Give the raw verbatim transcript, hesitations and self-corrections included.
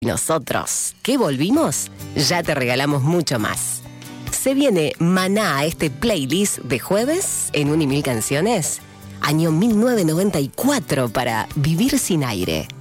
Nosotros, que volvimos, ya te regalamos mucho más. Se viene Maná a este playlist de jueves en Un y Mil Canciones, año mil novecientos noventa y cuatro para Vivir sin Aire.